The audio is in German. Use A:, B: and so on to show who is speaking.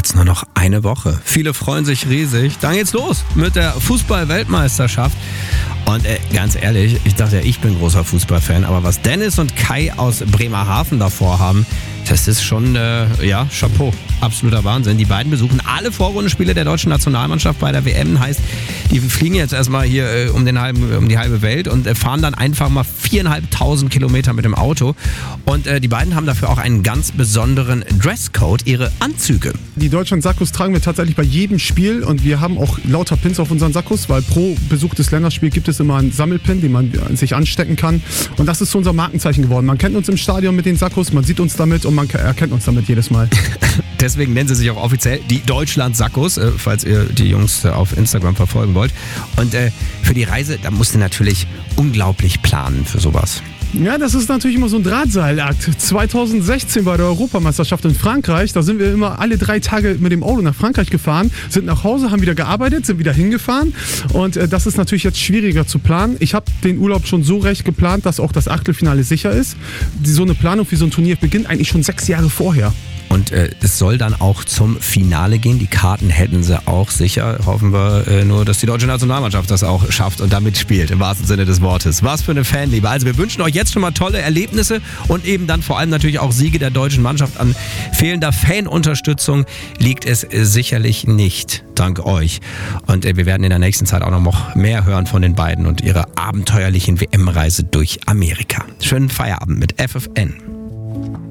A: Jetzt nur noch eine Woche. Viele freuen sich riesig. Dann geht's los mit der Fußball-Weltmeisterschaft. Und ganz ehrlich, ich dachte ja, ich bin großer Fußballfan, aber was Dennis und Kai aus Bremerhaven davor haben, das ist schon, Chapeau. Absoluter Wahnsinn. Die beiden besuchen alle Vorrundenspiele der deutschen Nationalmannschaft bei der WM. Heißt, die fliegen jetzt erstmal hier um die halbe Welt und fahren dann einfach mal 4.500 Kilometer mit dem Auto. Und die beiden haben dafür auch einen ganz besonderen Dresscode, ihre Anzüge.
B: Die Deutschland-Sakkos tragen wir tatsächlich bei jedem Spiel und wir haben auch lauter Pins auf unseren Sakkos, weil pro besuchtes Länderspiel gibt es immer einen Sammelpin, den man sich anstecken kann. Und das ist so unser Markenzeichen geworden. Man kennt uns im Stadion mit den Sakkos, man sieht uns damit und man erkennt uns damit jedes Mal.
A: Deswegen nennen sie sich auch offiziell die Deutschland-Sakkos, falls ihr die Jungs auf Instagram verfolgen wollt. Und für die Reise, da musst du natürlich unglaublich planen für sowas.
B: Ja, das ist natürlich immer so ein Drahtseilakt. 2016 bei der Europameisterschaft in Frankreich, da sind wir immer alle 3 Tage mit dem Auto nach Frankreich gefahren, sind nach Hause, haben wieder gearbeitet, sind wieder hingefahren und das ist natürlich jetzt schwieriger zu planen. Ich habe den Urlaub schon so recht geplant, dass auch das Achtelfinale sicher ist. So eine Planung für so ein Turnier beginnt eigentlich schon 6 Jahre vorher.
A: Und es soll dann auch zum Finale gehen. Die Karten hätten sie auch sicher. Hoffen wir nur, dass die deutsche Nationalmannschaft das auch schafft und damit spielt, im wahrsten Sinne des Wortes. Was für eine Fanliebe. Also wir wünschen euch jetzt schon mal tolle Erlebnisse und eben dann vor allem natürlich auch Siege der deutschen Mannschaft. An fehlender Fanunterstützung liegt es sicherlich nicht, dank euch. Und wir werden in der nächsten Zeit auch noch mehr hören von den beiden und ihrer abenteuerlichen WM-Reise durch Amerika. Schönen Feierabend mit FFN.